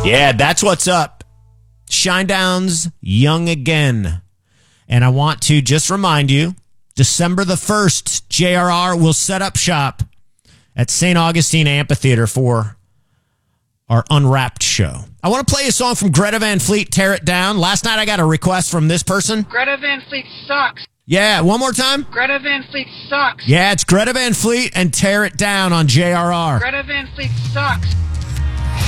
Yeah, that's what's up. Shinedown's Young Again. And I want to just remind you, December the 1st, JRR will set up shop at St. Augustine Amphitheater for our Unwrapped show. I want to play a song from Greta Van Fleet, Tear It Down. Last night I got a request from this person. Greta Van Fleet sucks. Yeah, one more time. Greta Van Fleet sucks. Yeah, it's Greta Van Fleet and Tear It Down on JRR. Greta Van Fleet sucks.